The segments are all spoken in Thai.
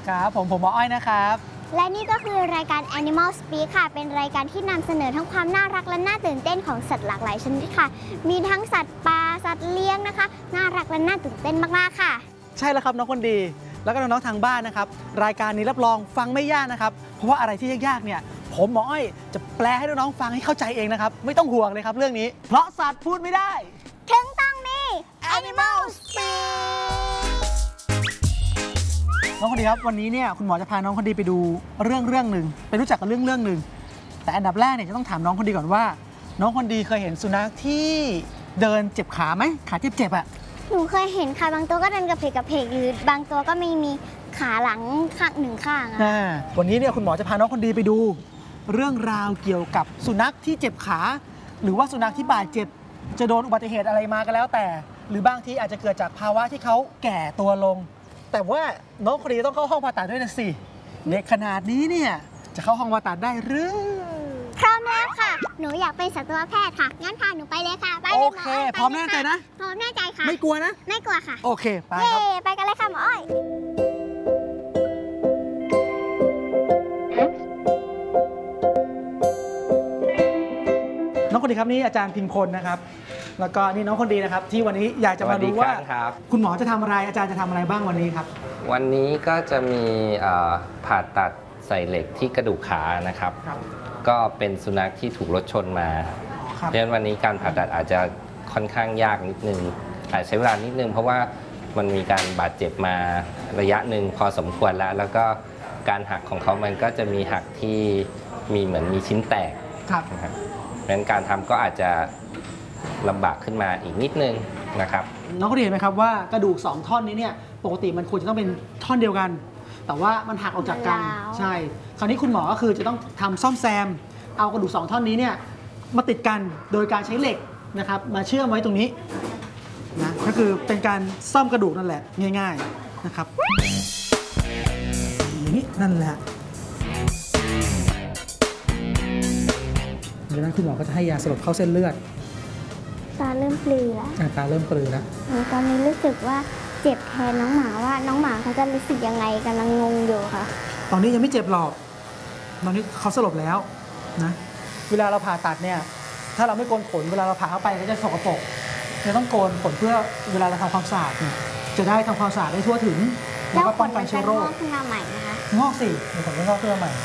ครับผมหมออ้อยนะครับและนี่ก็คือรายการ Animal Speak ค่ะเป็นรายการที่นำเสนอทั้งความน่ารักและน่าตื่นเต้นของสัตว์หลากหลายชนิดค่ะมีทั้งสัตว์ป่าสัตว์เลี้ยงนะคะน่ารักและน่าตื่นเต้นมากๆค่ะใช่แล้วครับน้องคนดีแล้วก็น้องๆทางบ้านนะครับรายการนี้รับรองฟังไม่ยากนะครับเพราะว่าอะไรที่ยากๆเนี่ยผมหมออ้อยจะแปลให้น้องๆฟังให้เข้าใจเองนะครับไม่ต้องห่วงเลยครับเรื่องนี้เพราะสัตว์พูดไม่ได้ถึงต้องมี Animal Speak น้องคนดีครับวันนี้เนี่ยคุณหมอจะพาน้องคนดีไปดูเรื่องหนึ่งไปรู้จักกับเรื่องหนึ่งแต่อันดับแรกเนี่ยจะต้องถามน้องคนดีก่อนว่าน้องคนดีเคยเห็นสุนัขที่เดินเจ็บขาไหมขาเจ็บอ่ะหนูเคยเห็นค่ะบางตัวก็เดินกระเพกหรือบางตัวก็ไม่มีขาหลังข้างหนึ่งข้างวันนี้เนี่ยคุณหมอจะพาน้องคนดีไปดูเรื่องราวเกี่ยวกับสุนัขที่เจ็บขาหรือว่าสุนัขที่บาดเจ็บจะโดนอุบัติเหตุอะไรมาก็แล้วแต่หรือบางทีอาจจะเกิดจากภาวะที่เขาแก่ตัวลงแต่ว่าน้องคนดีต้องเข้าห้องผ่าตัดด้วยนะสิเด็กขนาดนี้เนี่ยจะเข้าห้องผ่าตัดได้หรือพร้อมแล้วค่ะหนูอยากเป็นสัตวแพทย์ค่ะงั้นพาหนูไปเลยค่ะไปเลยโอเคพร้อมแน่ใจนะพร้อมแน่ใจค่ะไม่กลัวนะไม่กลัวค่ะโอเคไปครับไปกันเลยค่ะหมออ้อยน้องคนดีครับนี่อาจารย์พิมพลนะครับแล้วก็นี่น้องคนดีนะครับที่วันนี้อยากจะมาดูว่าคุณหมอจะทำอะไรอาจารย์จะทำอะไรบ้างวันนี้ครับวันนี้ก็จะมีผ่าตัดใส่เหล็กที่กระดูกขานะครับก็เป็นสุนัขที่ถูกรถชนมาเพราะฉะนั้นวันนี้การผ่าตัดอาจจะค่อนข้างยากนิดนึงอาจใช้เวลานิดนึงเพราะว่ามันมีการบาดเจ็บมาระยะหนึ่งพอสมควรแล้วก็การหักของเขามันก็จะมีหักที่มีเหมือนมีชิ้นแตกนะครับเพราะฉะนั้นการทำก็อาจจะลำบากขึ้นมาอีกนิดนึงนะครับน้องก็เห็นไหมครับว่ากระดูก2ท่อนนี้เนี่ยปกติมันควรจะต้องเป็นท่อนเดียวกันแต่ว่ามันหักออกจากกันใช่คราวนี้คุณหมอก็คือจะต้องทำซ่อมแซมเอากระดูก2ท่อนนี้เนี่ยมาติดกันโดยการใช้เหล็กนะครับมาเชื่อมไว้ตรงนี้นะก็คือเป็นการซ่อมกระดูกนั่นแหละง่ายๆนะครับอย่างนี้นั่นแหละจากนั้นคุณหมอก็จะให้ยาสลบเข้าเส้นเลือดตาเริ่มปลือแล้วตาเริ่มปลือแล้วตอนนี้รู้สึกว่าเจ็บแทนน้องหมาว่าน้องหมาเขาจะรู้สึกยังไงกำลังงงอยู่ค่ะตอนนี้ยังไม่เจ็บหรอกตอนนี้เขาสลบแล้วนะเวลาเราผ่าตัดเนี่ยถ้าเราไม่โกนขนเวลาเราผ่าเข้าไปก็จะสกปรกจะต้องโกนขนเพื่อเวลาเราทำความสะอาดเนี่ยจะได้ทำความสะอาดได้ทั่วถึงแล้วก็ป้องกันเชื้อโรคขึ้นมาใหม่นะคะงอกสิเดี๋ยวผมจะงอกขึ้นมาใหม่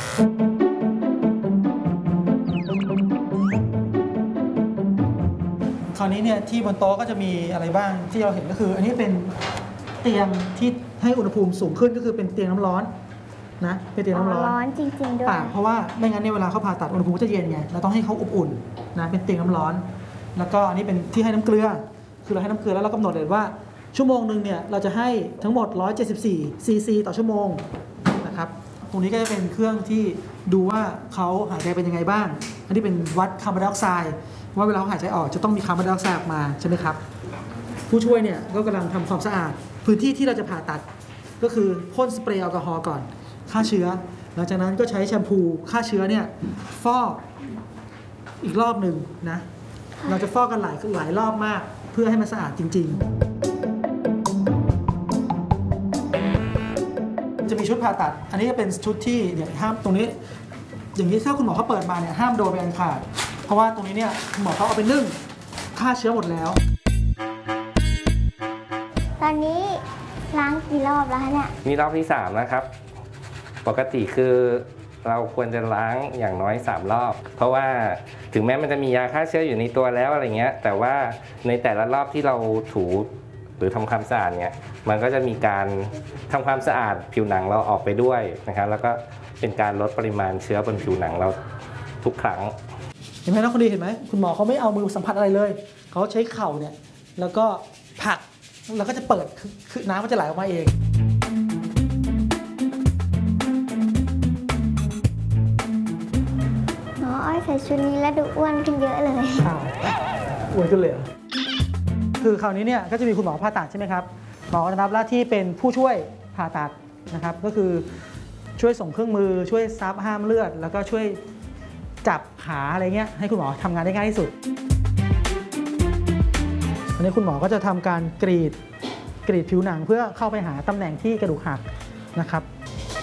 คราวนี้เนี่ยที่บนโต๊ะก็จะมีอะไรบ้างที่เราเห็นก็คืออันนี้เป็นเตียงที่ให้อุณหภูมิสูงขึ้นก็คือเป็นเตียงน้ำร้อนนะเป็นเตียงน้ำร้อนจริงๆด้วยเพราะว่าไม่งั้นเนี่ยเวลาเขาผ่าตัดอุณหภูมิจะเย็นไงเราต้องให้เขาอบอุ่นนะเป็นเตียงน้ำร้อนแล้วก็อันนี้เป็นที่ให้น้ำเกลือคือเราให้น้ำเกลือแล้วเรากำหนดเลยว่าชั่วโมงนึงเนี่ยเราจะให้ทั้งหมด174ซีซีต่อชั่วโมงนะครับตรงนี้ก็จะเป็นเครื่องที่ดูว่าเขาหายใจเป็นยังไงบ้างอันนี้เป็นวัดคาร์บอนไดออกไซด์ว่าเวลาเขาหายใจออกจะต้องมีคาร์บอนไดออกไซด์ออกมาใช่ไหมครับผู้ช่วยเนี่ยก็กำลังทำความสะอาดพื้นที่ที่เราจะผ่าตัดก็คือพ่นสเปรย์แอลกอฮอล์ก่อนฆ่าเชื้อหลังจากนั้นก็ใช้แชมพูฆ่าเชื้อเนี่ยฟอกอีกรอบหนึ่งนะเราจะฟอกกันหลายรอบมากเพื่อให้มันสะอาดจริงๆจะมีชุดผ่าตัดอันนี้จะเป็นชุดที่เนี่ยห้ามตรงนี้อย่างนี้ถ้าคุณหมอเขาเปิดมาเนี่ยห้ามโดนเป็นอันขาดเพราะว่าตรงนี้เนี่ยคุณหมอเขาเอาไปนึ่งฆ่าเชื้อหมดแล้วตอนนี้ล้างกี่รอบแล้วคะเนี่ยนี่รอบที่3นะครับปกติคือเราควรจะล้างอย่างน้อย3รอบเพราะว่าถึงแม้มันจะมียาฆ่าเชื้ออยู่ในตัวแล้วอะไรเงี้ยแต่ว่าในแต่ละรอบที่เราถูหรือทำความสะอาดเนี่ยมันก็จะมีการทำความสะอาดผิวหนังเราออกไปด้วยนะครับแล้วก็เป็นการลดปริมาณเชื้อบนผิวหนังเราทุกครั้งเห็นไหมน้องคนดีเห็นไหมคุณหมอเขาไม่เอามือสัมผัสอะไรเลยเขาใช้เข่าเนี่ยแล้วก็ผลักแล้วก็จะเปิดคือน้ำมันจะไหลออกมาเองน้องอ้อยใส่ชุดนี้แล้วดูอ้วนขึ้นเยอะเลยอ้วนขึ้นเลยคือคราวนี้เนี่ยก็จะมีคุณหมอผ่าตัดใช่ไหมครับหมอจะรับหน้าที่เป็นผู้ช่วยผ่าตัดนะครับก็คือช่วยส่งเครื่องมือช่วยซับห้ามเลือดแล้วก็ช่วยจับขาอะไรเงี้ยให้คุณหมอทำงานได้ง่ายที่สุดอันนี้คุณหมอก็จะทำการกรีดผิวหนังเพื่อเข้าไปหาตำแหน่งที่กระดูกหักนะครับ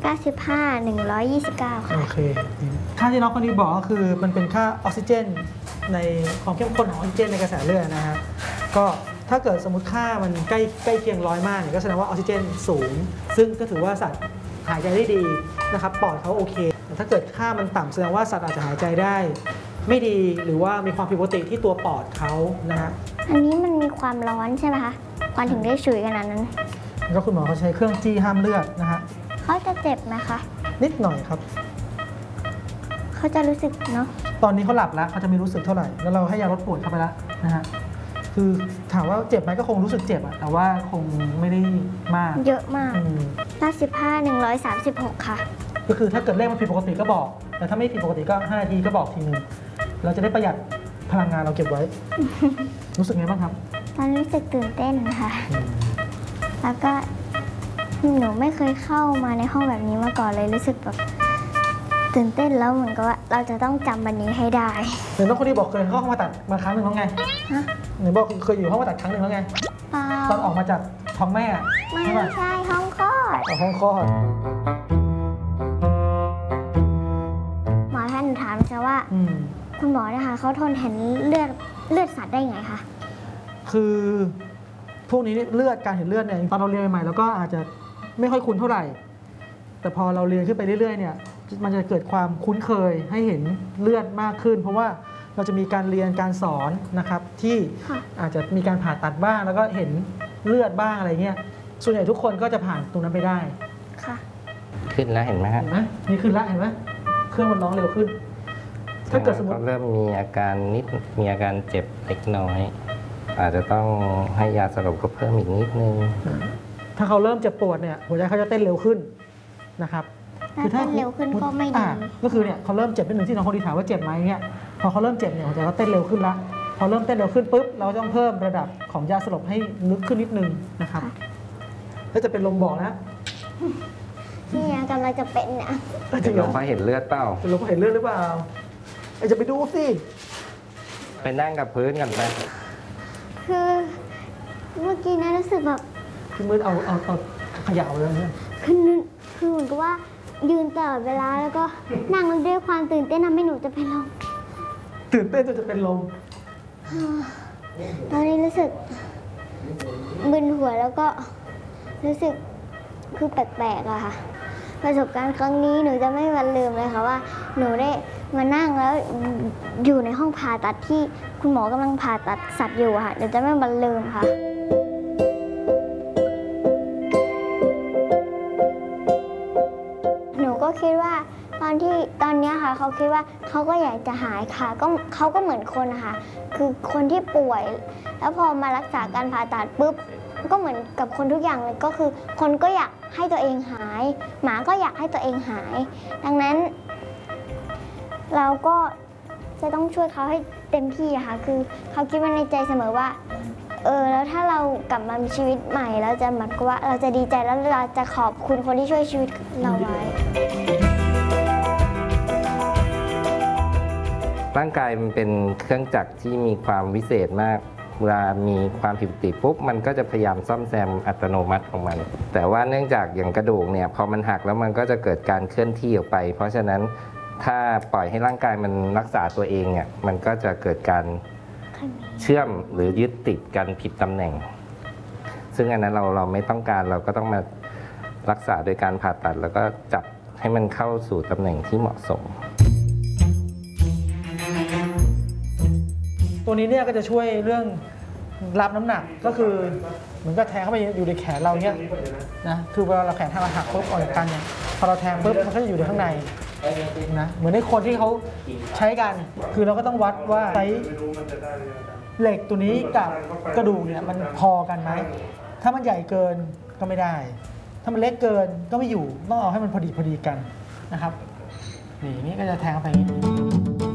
95 129 ค่ะโอเค ค่าที่น้องคนนี้บอกก็คือมันเป็นค่าออกซิเจนในความเข้มข้นของออกซิเจนในกระแสเลือดนะฮะก็ถ้าเกิดสมมติค่ามันใกล้เคียง100 มากเนี่ยก็แสดงว่าออกซิเจนสูง ซึ่งก็ถือว่าสัตว์หายใจได้ดีนะครับปอดเขาโอเคแต่ถ้าเกิดค่ามันต่ำแสดงว่าสัตว์อาจจะหายใจได้ไม่ดีหรือว่ามีความผิดปกติที่ตัวปอดเขานะฮะอันนี้มันมีความร้อนใช่ไหมคะควันถึงได้ฉุยขนาดนั้นแล้วก็คุณหมอเขาใช้เครื่องจี้ห้ามเลือดนะฮะเขาจะเจ็บไหมคะนิดหน่อยครับเขาจะรู้สึกเนาะตอนนี้เขาหลับแล้วเขาจะไม่รู้สึกเท่าไหร่แล้วเราให้ยาลดปวดเข้าไปแล้วนะฮะคือถามว่าเจ็บไหมก็คงรู้สึกเจ็บอะแต่ว่าคงไม่ได้มากเยอะมากอืม 95 136 ค่ะก็คือถ้าเกิดเลขมันผิดปกติก็บอก แต่ถ้าไม่ผิดปกติก็5 นาทีก็บอกทีนึงเราจะได้ประหยัดพลังงานเราเก็บไว้ รู้สึกไงบ้างครับตอนรู้สึกตื่นเต้นค่ะ แล้วก็หนูไม่เคยเข้ามาในห้องแบบนี้มาก่อนเลยรู้สึกแบบตื่นเต้นแล้วเหมือนกับว่าเราจะต้องจำวันนี้ให้ได้เห็นน้องคนนี้บอกเคยเข้าห้องผ่าตัดมาครั้งหนึ่งแล้วไงฮะไหนบอกเคยอยู่ห้องผ่าตัดครั้งหนึ่งแล้วไงเปล่าตอนออกมาจากท้องแม่อะไม่ใช่ป่ะใช่ห้องคลอดออกห้องคลอดหมอท่านถามจะว่าอืมคุณหมอนะคะเขาทนเห็นเลือดสัตว์ได้ไงคะคือพวกนี้เลือดการเห็นเลือดเนี่ยตอนเราเรียนใหม่ๆเราก็อาจจะไม่ค่อยคุ้นเท่าไหร่ แต่พอเราเรียนขึ้นไปเรื่อยๆเนี่ยมันจะเกิดความคุ้นเคยให้เห็นเลือดมากขึ้น เพราะว่าเราจะมีการเรียนการสอนนะครับที่ค่ะอาจจะมีการผ่าตัดบ้างแล้วก็เห็นเลือดบ้างอะไรเงี้ยส่วนใหญ่ทุกคนก็จะผ่านตรงนั้นไปได้ค่ะขึ้นแล้วเห็นไหมฮะเห็นไหมนี่ขึ้นละเห็นไหมเครื่องมันร้องเร็วขึ้น ถ้าเกิดสมมติเริ่มมีอาการมีอาการเจ็บเล็กน้อย อาจจะต้องให้ยาสลบก็เพิ่มอีกนิดนึงถ้าเขาเริ่มเจ็บปวดเนี่ยหัวใจเขาจะเต้นเร็วขึ้นนะครับถ้าเต้นเร็วขึ้นก็ไม่ดีก็คือเนี่ยเขาเริ่มเจ็บนิดหนึ่งที่น้องคนดีถามว่าเจ็บไหมเนี่ยพอเขาเริ่มเจ็บเนี่ยหัวใจเขาเต้นเร็วขึ้นละพอเริ่มเต้นเร็วขึ้นปุ๊บเราต้องเพิ่มระดับของยาสลบให้ลึกขึ้นนิดนึงนะครับแล้วจะเป็นลมบอกนะนี่ยกำลังจะเป็นเนี่ยจริงเหรเราอพอเห็นเลือดเปล่าเป็นลมเพราะเห็นเลือดหรือเปล่าไอจะไปดูสิไปนั่งกับพื้นกันไปคือเมื่อกี้นะรู้สึกแบบพี่มืดเอาขยะเอาเลยเนี่ยคือเหมือนกับว่ายืนตลอดเวลาแล้วก็นั่งด้วยความตื่นเต้นทำให้หนูจะเป็นลมตื่นเต้นจนจะเป็นลมตอนนี้รู้สึกมึนหัวแล้วก็รู้สึกคือแปลกๆอะค่ะประสบการณ์ครั้งนี้หนูจะไม่มีวันลืมเลยค่ะว่าหนูได้มานั่งแล้วอยู่ในห้องผ่าตัดที่คุณหมอกำลังผ่าตัดสัตว์อยู่อะค่ะเดี๋ยวจะไม่มีวันลืมค่ะหนูก็คิดว่าตอนนี้ค่ะเขาคิดว่าเขาก็อยากจะหายค่ะก็เขาก็เหมือนคนนะคะคือคนที่ป่วยแล้วพอมารักษาการผ่าตัดปุ๊บก็เหมือนกับคนทุกอย่างเลยก็คือคนก็อยากให้ตัวเองหายหมาก็อยากให้ตัวเองหาย ดังนั้น เราก็จะต้องช่วยเขาให้เต็มที่อะค่ะคือเขาคิดว่าในใจเสมอว่าแล้วถ้าเรากลับมามีชีวิตใหม่เราจะเหมือนกับว่าเราจะดีใจแล้วเราจะขอบคุณคนที่ช่วยชีวิตเราไว้ร่างกายมันเป็นเครื่องจักรที่มีความวิเศษมาก เวลามีความผิดปกติปุ๊บมันก็จะพยายามซ่อมแซมอัตโนมัติของมัน แต่ว่าเนื่องจากอย่างกระดูกเนี่ยพอมันหักแล้วมันก็จะเกิดการเคลื่อนที่ออกไป เพราะฉะนั้นถ้าปล่อยให้ร่างกายมันรักษาตัวเองเนี่ยมันก็จะเกิดการเชื่อมหรือยึดติดกันผิดตำแหน่ง ซึ่งอันนั้นเราไม่ต้องการเราก็ต้องมารักษาโดยการผ่าตัดแล้วก็จับให้มันเข้าสู่ตำแหน่งที่เหมาะสมตัวนี้เนี่ยก็จะช่วยเรื่องรับน้ำหนักก็คือเหมือนก็แทงเข้าไปอยู่ในแขนเราเนี่ยนะคือเวลาเราแขนทางเราหักปุ๊บออกจากกันเนี่ยพอเราแทงปุ๊บมันก็จะอยู่ในข้างในนะเหมือนในคนที่เขาใช้กันคือเราก็ต้องวัดว่าใช้เหล็กตัวนี้กับกระดูกเนี่ยมันพอกันไหมถ้ามันใหญ่เกินก็ไม่ได้ ถ้ามันเล็กเกินก็ไม่อยู่ต้องเอาให้มันพอดีกันนะครับนี่ก็จะแทงเข้าไปอย่างนี้